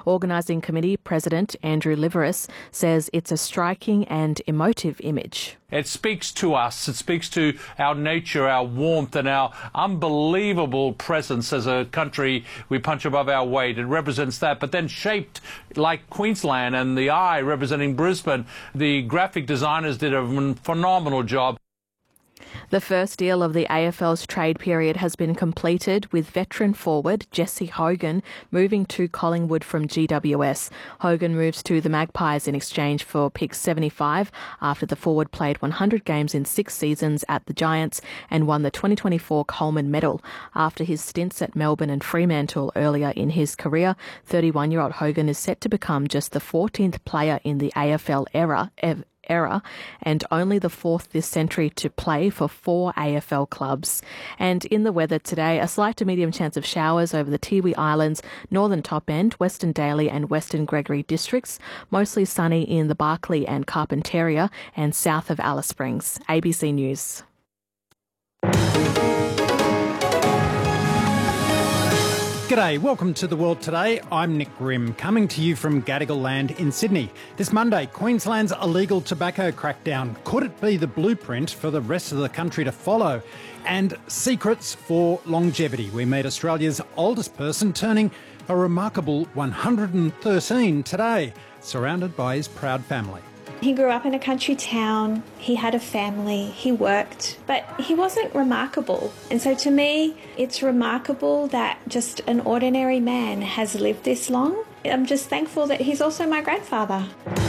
Organising Committee President Andrew Liveris says it's a striking and emotive image. It speaks to us, it speaks to our nature, our warmth and our unbelievable presence as a country. We punch above our weight. It represents that, but then shaped like Queensland and the eye representing Brisbane. The graphic designers did a phenomenal job. The first deal of the AFL's trade period has been completed, with veteran forward Jesse Hogan moving to Collingwood from GWS. Hogan moves to the Magpies in exchange for pick 75 after the forward played 100 games in 6 seasons at the Giants and won the 2024 Coleman Medal. After his stints at Melbourne and Fremantle earlier in his career, 31-year-old Hogan is set to become just the 14th player in the AFL era and only the 4th this century to play for 4 AFL clubs. And in the weather today, a slight to medium chance of showers over the Tiwi Islands, Northern Top End, Western Daly and Western Gregory districts, mostly sunny in the Barkly and Carpentaria and south of Alice Springs. ABC News. G'day, welcome to The World Today. I'm Nick Grimm, coming to you from Gadigal Land in Sydney. This Monday, Queensland's illegal tobacco crackdown. Could it be the blueprint for the rest of the country to follow? And secrets for longevity. We meet Australia's oldest person turning a remarkable 113 today, surrounded by his proud family. He grew up in a country town, he had a family, he worked, but he wasn't remarkable. And so to me, it's remarkable that just an ordinary man has lived this long. I'm just thankful that he's also my grandfather.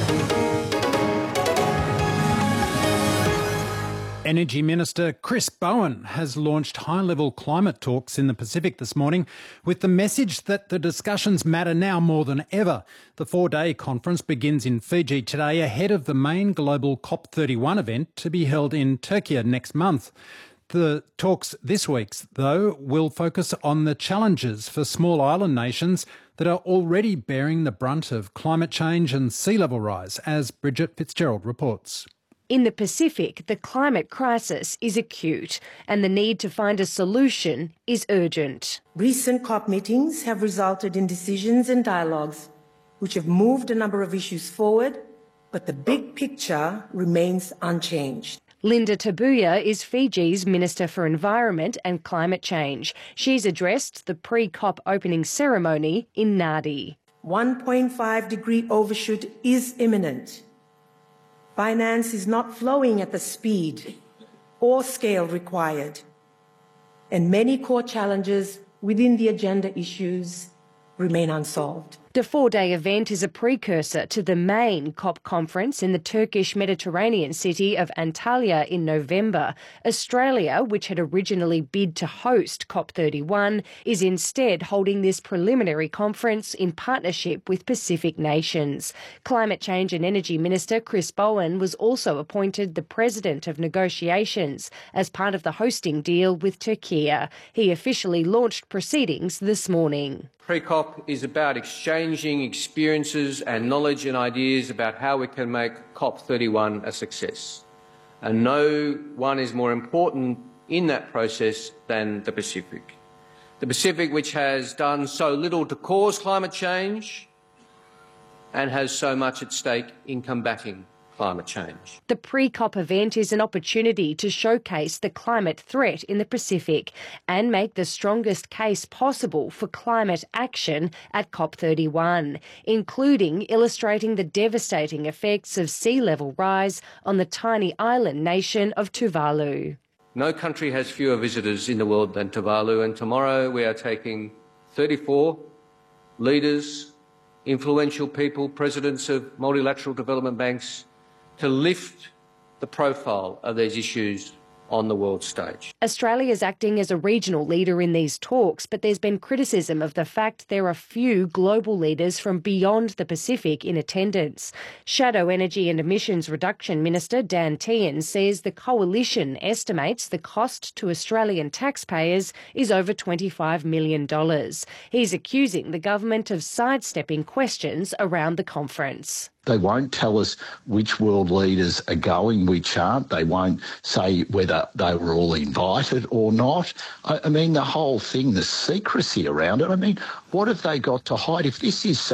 Energy Minister Chris Bowen has launched high-level climate talks in the Pacific this morning with the message that the discussions matter now more than ever. The 4-day conference begins in Fiji today ahead of the main global COP31 event to be held in Turkey next month. The talks this week, though, will focus on the challenges for small island nations that are already bearing the brunt of climate change and sea level rise, as Bridget Fitzgerald reports. In the Pacific, the climate crisis is acute and the need to find a solution is urgent. Recent COP meetings have resulted in decisions and dialogues which have moved a number of issues forward, but the big picture remains unchanged. Linda Tabuya is Fiji's Minister for Environment and Climate Change. She's addressed the pre-COP opening ceremony in Nadi. 1.5-degree overshoot is imminent. Finance is not flowing at the speed or scale required, and many core challenges within the agenda issues remain unsolved. The 4-day event is a precursor to the main COP conference in the Turkish Mediterranean city of Antalya in November. Australia, which had originally bid to host COP31, is instead holding this preliminary conference in partnership with Pacific nations. Climate Change and Energy Minister Chris Bowen was also appointed the President of Negotiations as part of the hosting deal with Turkey. He officially launched proceedings this morning. Pre-COP is about exchanging experiences and knowledge and ideas about how we can make COP31 a success. And no one is more important in that process than the Pacific. The Pacific, which has done so little to cause climate change and has so much at stake in combating climate change. The pre-COP event is an opportunity to showcase the climate threat in the Pacific and make the strongest case possible for climate action at COP31, including illustrating the devastating effects of sea level rise on the tiny island nation of Tuvalu. No country has fewer visitors in the world than Tuvalu, and tomorrow we are taking 34 leaders, influential people, presidents of multilateral development banks, to lift the profile of these issues on the world stage. Australia is acting as a regional leader in these talks, but there's been criticism of the fact there are few global leaders from beyond the Pacific in attendance. Shadow Energy and Emissions Reduction Minister Dan Tehan says the coalition estimates the cost to Australian taxpayers is over $25 million. He's accusing the government of sidestepping questions around the conference. They won't tell us which world leaders are going, which aren't. They won't say whether they were all invited or not. I mean, the whole thing, the secrecy around it. I mean, what have they got to hide? If this is